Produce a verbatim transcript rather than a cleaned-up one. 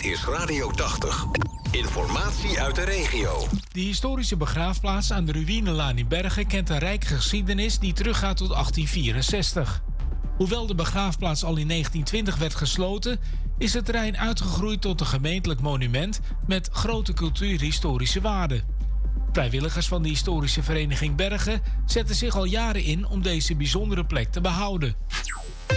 is Radio tachtig. Informatie uit de regio. De historische begraafplaats aan de Ruïnelaan in Bergen kent een rijke geschiedenis die teruggaat tot achttien vierenzestig. Hoewel de begraafplaats al in negentien twintig werd gesloten, is het terrein uitgegroeid tot een gemeentelijk monument met grote cultuurhistorische waarde. Vrijwilligers van de historische vereniging Bergen zetten zich al jaren in om deze bijzondere plek te behouden.